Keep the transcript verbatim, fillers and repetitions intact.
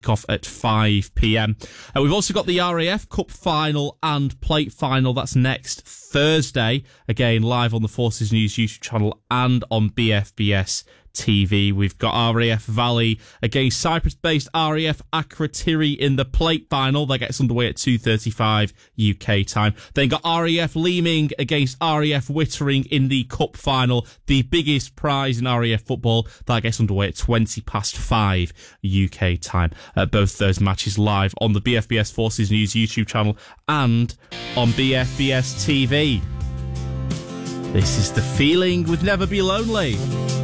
kickoff at five p.m. Uh, we've also got the R A F Cup final and plate final. That's next Thursday. Again, live on the Forces News YouTube channel and on B F B S T V. We've got R A F Valley against Cyprus-based R A F Akrotiri in the plate final. That gets underway at two thirty-five U K time. Then got R A F Leeming against R A F Wittering in the cup final, the biggest prize in R A F football. That gets underway at twenty past five U K time. Uh, both those matches live on the B F B S Forces News YouTube channel and on B F B S T V. This is The Feeling with Never Be Lonely.